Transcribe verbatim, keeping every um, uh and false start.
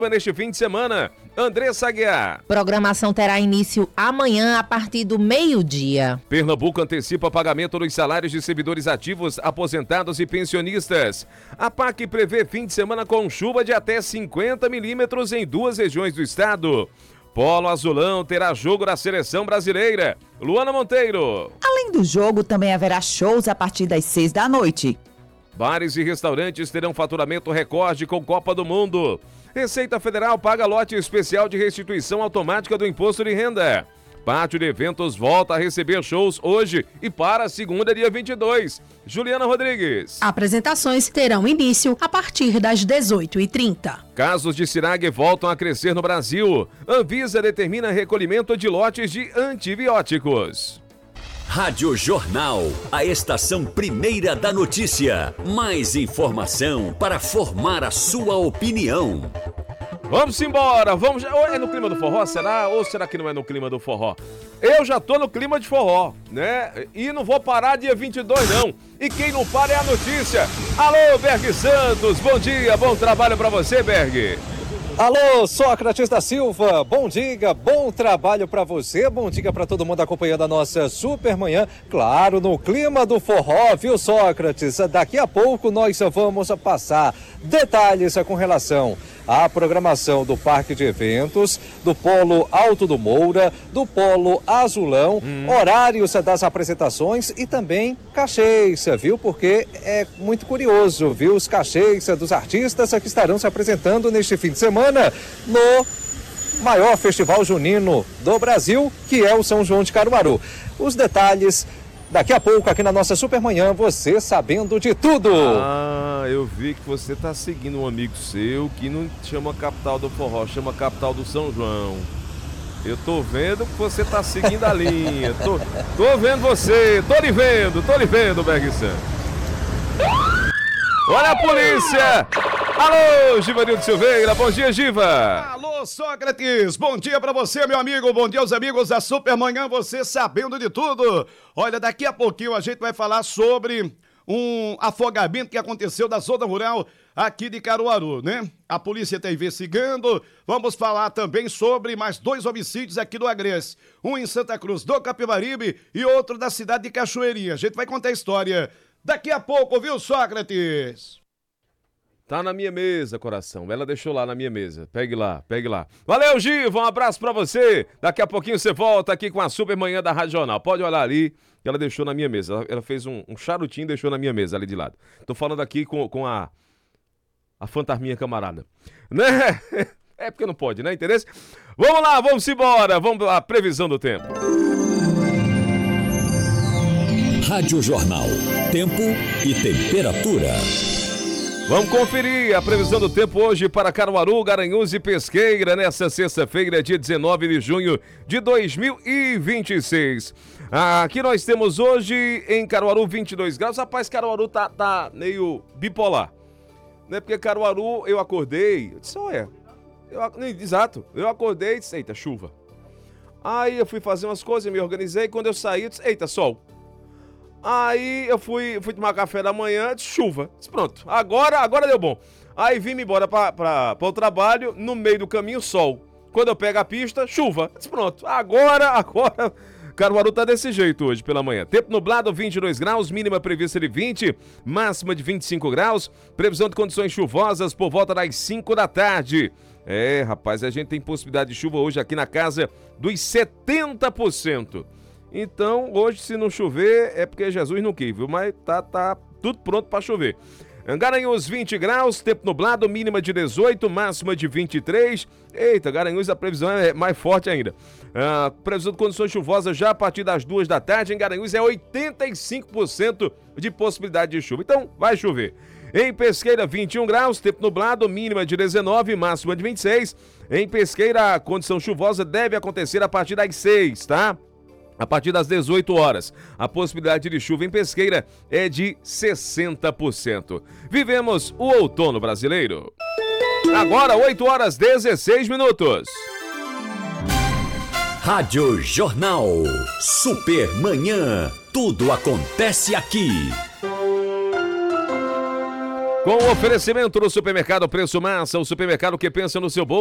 neste fim de semana. Andressa Aguiar. Programação terá início amanhã a partir do meio-dia. Pernambuco antecipa pagamento dos salários de servidores ativos, aposentados e pensionistas. A P A C prevê fim de semana com chuva de até cinquenta milímetros em duas regiões do estado. Polo Azulão terá jogo da seleção brasileira. Luana Monteiro. Além do jogo, também haverá shows a partir das seis da noite. Bares e restaurantes terão faturamento recorde com Copa do Mundo. Receita Federal paga lote especial de restituição automática do imposto de renda. Pátio de Eventos volta a receber shows hoje e para segunda, dia vinte e dois. Juliana Rodrigues. Apresentações terão início a partir das dezoito e trinta. Casos de cirágue voltam a crescer no Brasil. Anvisa determina recolhimento de lotes de antibióticos. Rádio Jornal, a estação primeira da notícia. Mais informação para formar a sua opinião. Vamos embora, vamos. Ou é no clima do forró, será? Ou será que não é no clima do forró? Eu já tô no clima de forró, né? E não vou parar dia vinte e dois, não. E quem não para é a notícia. Alô, Berg Santos, bom dia, bom trabalho pra você, Berg. Alô, Sócrates da Silva, bom dia, bom trabalho para você, bom dia para todo mundo acompanhando a nossa super manhã, claro, no clima do forró, viu, Sócrates? Daqui a pouco nós vamos passar detalhes com relação à programação do Parque de Eventos, do Polo Alto do Moura, do Polo Azulão, hum. horários das apresentações e também cachês, viu? Porque é muito curioso, viu? Os cachês dos artistas que estarão se apresentando neste fim de semana no maior festival junino do Brasil, que é o São João de Caruaru. Os detalhes daqui a pouco aqui na nossa Supermanhã, você sabendo de tudo. Ah, eu vi que você tá seguindo um amigo seu que não chama capital do forró, chama capital do São João. Eu tô vendo que você tá seguindo a linha. Tô, tô vendo você, tô lhe vendo, tô lhe vendo, Berg Santos. Olha a polícia! Alô, Givanildo Silveira, bom dia, Giva! Alô, Sócrates, bom dia pra você, meu amigo, bom dia aos amigos da Supermanhã, você sabendo de tudo. Olha, daqui a pouquinho a gente vai falar sobre um afogamento que aconteceu na zona rural aqui de Caruaru, né? A polícia está investigando, vamos falar também sobre mais dois homicídios aqui do Agreste, um em Santa Cruz do Capibaribe e outro da cidade de Cachoeirinha. A gente vai contar a história daqui a pouco, viu, Sócrates? Tá na minha mesa, coração. Ela deixou lá na minha mesa. Pegue lá, pegue lá. Valeu, Giva. Um abraço pra você. Daqui a pouquinho você volta aqui com a Supermanhã da Rádio Jornal. Pode olhar ali que ela deixou na minha mesa. Ela, ela fez um, um charutinho e deixou na minha mesa ali de lado. Tô falando aqui com, com a, a fantasminha camarada. Né? É porque não pode, né? Interesse? Vamos lá, vamos embora. Vamos lá, previsão do tempo. Rádio Jornal. Tempo e temperatura. Vamos conferir a previsão do tempo hoje para Caruaru, Garanhuns e Pesqueira, nessa sexta-feira, dia dezenove de junho de dois mil e vinte e seis. Aqui nós temos hoje em Caruaru vinte e dois graus. Rapaz, Caruaru tá, tá meio bipolar, né? Porque Caruaru, eu acordei, eu disse, olha, eu, exato, eu acordei e disse, eita, chuva. Aí eu fui fazer umas coisas, me organizei, quando eu saí, eu disse, eita, sol. Aí eu fui, fui tomar café da manhã, de chuva. Disse, pronto, agora, agora deu bom. Aí vim me embora para o trabalho, no meio do caminho, sol. Quando eu pego a pista, chuva. Disse, pronto, agora, agora... Caruaru tá desse jeito hoje pela manhã. Tempo nublado, vinte e dois graus, mínima prevista de vinte, máxima de vinte e cinco graus. Previsão de condições chuvosas por volta das cinco da tarde. É, rapaz, a gente tem possibilidade de chuva hoje aqui na casa dos setenta por cento. Então, hoje, se não chover, é porque Jesus não quis, viu? Mas tá, tá tudo pronto para chover. Garanhuns, vinte graus, tempo nublado, mínima de dezoito, máxima de vinte e três. Eita, Garanhuns, a previsão é mais forte ainda. A previsão de condições chuvosas já a partir das duas da tarde. Em Garanhuns é oitenta e cinco por cento de possibilidade de chuva. Então, vai chover. Em Pesqueira, vinte e um graus, tempo nublado, mínima de dezenove, máxima de vinte e seis. Em Pesqueira, a condição chuvosa deve acontecer a partir das seis, tá? A partir das dezoito horas, a possibilidade de chuva em Pesqueira é de sessenta por cento. Vivemos o outono brasileiro. Agora, oito horas e dezesseis minutos. Rádio Jornal. Supermanhã. Tudo acontece aqui. Com o oferecimento do Supermercado Preço Massa, o supermercado que pensa no seu bolso.